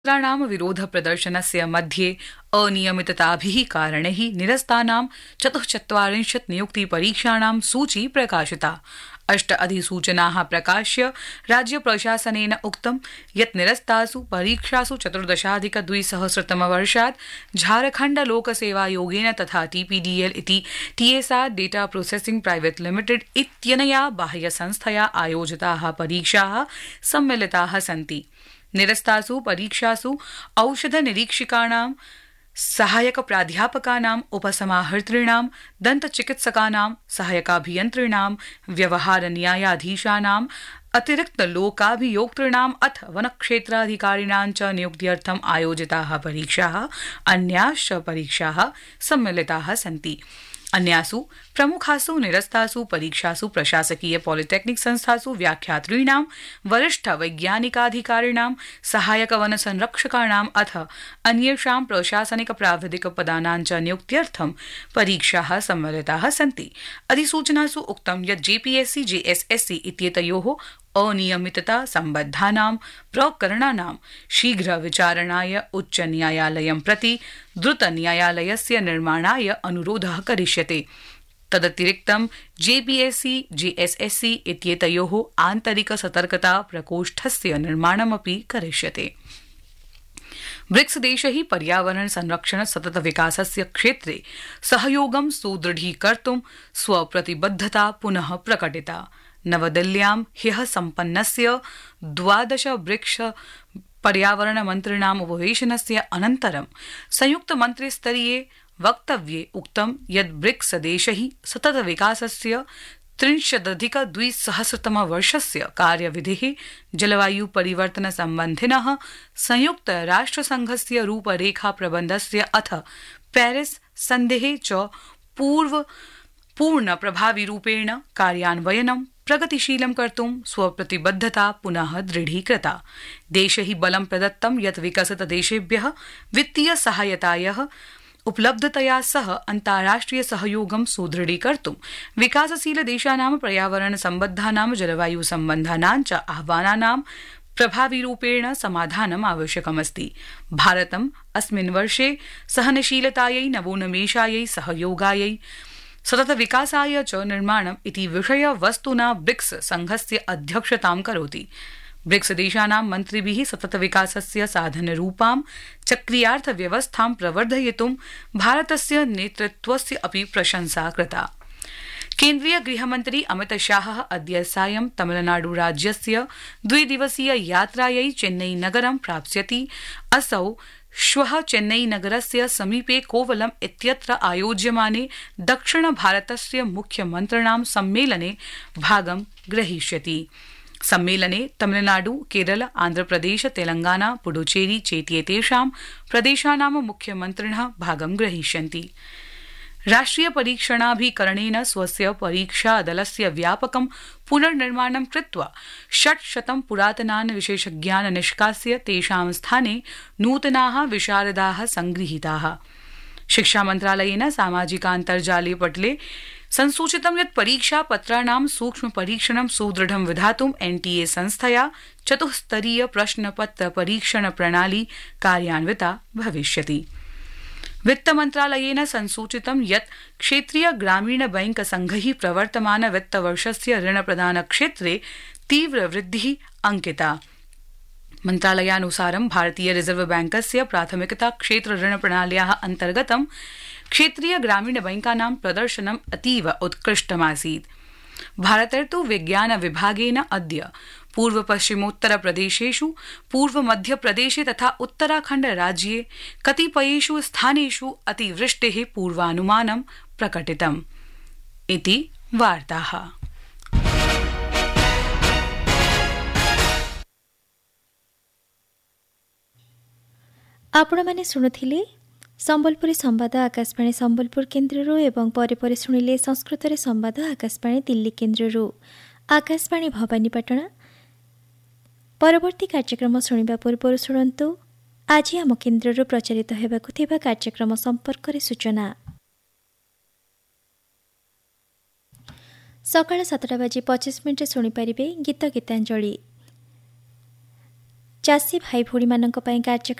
छात्राणां विरोधप्रदर्शनस्य मध्ये अनियमितताभिः कारणैः निरस्तानां 44 नियुक्तिपरीक्षाणां सूची प्रकाशिता। 8 अधिसूचनाः प्रकाश्य राज्यप्रशासनेन उक्तं यत् निरस्तासु परीक्षासु 14,200 झारखण्ड लोकसेवायोगेन तथा TPDL इति TSR data processing private limited इत्यनया बाह्यसंस्थया आयोजिताः परीक्षाः सम्मिलिताः सन्ति। निरस्तासु परीक्षासु औषध निरीक्षकाणां सहायक प्राध्यापकानां उपसमाहर्तॄणां दन्तचिकित्सकानां सहायकाभियन्त्रिणां व्यवहार न्यायाधीशानां अतिरिक्त लोकाभियोक्तॄणाम् अथ वनक्षेत्राधिकारिणां च नियुक्त्यर्थम् आयोजिताः परीक्षाः अन्याश्च परीक्षाः सम्मिलिताः सन्ति। अन्यासु प्रमुखासु निरस्तासु परीक्षासु प्रशासकीय पॉलिटेक्निक संस्थासु व्याख्यातॄणां वरिष्ठ वैज्ञानिकाधिकारिणां सहायक वन संरक्षकाणाम् अथ अन्येषां प्रशासनिक प्राविधिक पदानां च नियुक्त्यर्थं परीक्षाः सम्मिलिताः सन्ति। अधिसूचनासु उक्तं यत् JPSC JSSC इत्येतयोः अनियमितता सम्बद्धानां प्रकरणानां शीघ्र विचारणाय उच्च न्यायालयं प्रति द्रुत न्यायालयस्य निर्माणाय अनुरोधः करिष्यते। तदतिरिक्तं JPSC JSSC इत्येतयोः आन्तरिक सतर्कता प्रकोष्ठस्य निर्माणमपि करिष्यते। ब्रिक्स देशैः पर्यावरण संरक्षण सतत विकासस्य क्षेत्रे सहयोगं सुदृढीकर्तुं स्वप्रतिबद्धता पुनः प्रकटिता। नवदिल्ल्यां ह्यः सम्पन्नस्य 12 ब्रिक्स पर्यावरण मन्त्रिणाम् उपवेशनस्य अनन्तरं संयुक्त मन्त्रिस्तरीये वक्तव्ये उक्तं यत् ब्रिक्स देशैः सतत विकासस्य 30,200 वर्षस्य कार्यविधिः जलवायु परिवर्तन सम्बन्धिनः संयुक्त राष्ट्रसंघस्य रूपरेखा प्रबन्धस्य अथ पेरिस सन्धेः च पूर्ण प्रभाविरूपेण कार्यान्वयनं प्रगतिशीलं कर्तुं स्वप्रतिबद्धता पुनः दृढीकृता। देशैः बलं प्रदत्तं यत् विकसित देशेभ्यः वित्तीय सहायतायाः उपलब्धतया सह अन्ताराष्ट्रिय सहयोगं सुदृढीकर्तुं विकासशील देशानां पर्यावरण सम्बद्धानां जलवायु सम्बन्धानां च आह्वानानां प्रभाविरूपेण समाधानम् आवश्यकमस्ति। भारतम् अस्मिन् वर्षे सहनशीलतायै नवोन्मेषायै सहयोगायै सतत विकासाय च निर्माणम् इति विषय वस्तुना ब्रिक्स संघस्य अध्यक्षतां करोति। ब्रिक्स देशानां मन्त्रिभिः सतत विकासस्य साधनरूपां चक्रीयार्थव्यवस्थां प्रवर्धयितुं भारतस्य नेतृत्वस्य अपि प्रशंसा कृता। केन्द्रीय गृहमन्त्री अमित शाहः अद्य सायं तमिलनाडु राज्यस्य 2 दिवसीय यात्रायै चेन्नई नगरं प्राप्स्यति। असौ श्वः चेन्नई नगरस्य समीपे कोवलम इत्यत्र आयोज्यमाने दक्षिण भारतस्य मुख्यमन्त्रिणां सम्मेलने भागं ग्रहीष्यति। सम्मेलने तमिलनाडु, केरल, आन्ध्रप्रदेश, तेलंगाना, पुडुचेरी चेत्येतेषां प्रदेशानां मुख्यमन्त्रिणः भागं ग्रहीष्यन्ति। राष्ट्रिय परीक्षणाभिकरणेन स्वस्य परीक्षादलस्य व्यापकं पुनर्निर्माणं कृत्वा 600 पुरातनान् विशेषज्ञान् निष्कास्य तेषां स्थाने नूतनाः विशारदाः संगृहीताः। शिक्षामन्त्रालयेन सामाजिकान्तर्जाले पटले संसूचितं यत् परीक्षापत्राणां सूक्ष्म परीक्षणं सुदृढं विधातुं NTA संस्थया चतुस्तरीय प्रश्नपत्र परीक्षण प्रणाली कार्यान्विता भविष्यति। वित्तमन्त्रालयेन संसूचितं यत् क्षेत्रीय ग्रामीण बैंक संघैः प्रवर्तमान वित्तवर्षस्य ऋणप्रदान क्षेत्रे तीव्र वृद्धिः अंकिता। मन्त्रालयानुसारं भारतीय रिजर्व बैंकस्य प्राथमिकता क्षेत्र ऋण प्रणाल्याः अन्तर्गतं क्षेत्रीय ग्रामीण बैंकानां प्रदर्शनम् अतीव उत्कृष्टमासीत्। भारतेर्तु विज्ञान विभागेन अद्य पूर्व पश्चिमोत्तर प्रदेशेषु, पूर्व मध्य प्रदेशे तथा उत्तराखण्ड राज्ये कतिपयेषु स्थानेषु अतिवृष्टेः पूर्वानुमानं प्रकटितम्। इति वार्ताः। आपणमाने शुणुथिले संबलपुरी संवाद आकाशवाणी संबलपुर केन्द्ररू एवं परे परे शुणिले संस्कृत संवाद आकाशवाणी दिल्ली केन्द्ररू। आकाशवाणी भवानीपाटना। परवर्ती कार्यक्रम शुणिबा पूर्व शुणन्तु आज आम केन्द्ररू प्रचारित हेबाकु थिबा कार्यक्रम संपर्क सूचना। सकाळ 7:25 शुणिपारे गीत गीतांजलि। ଚାଷୀ ଭାଇ ଭଉଣୀମାନଙ୍କ ପାଇଁ କାର୍ଯ୍ୟକ୍ରମ